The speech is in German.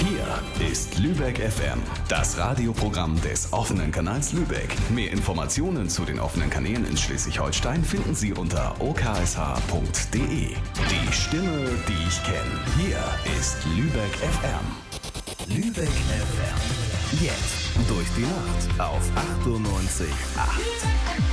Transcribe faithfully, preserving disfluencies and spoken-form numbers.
Hier ist Lübeck F M, das Radioprogramm des offenen Kanals Lübeck. Mehr Informationen zu den offenen Kanälen in Schleswig-Holstein finden Sie unter o k s h punkt d e. Die Stimme, die ich kenne. Hier ist Lübeck F M. Lübeck F M. Jetzt durch die Nacht auf achtundneunzig Komma acht.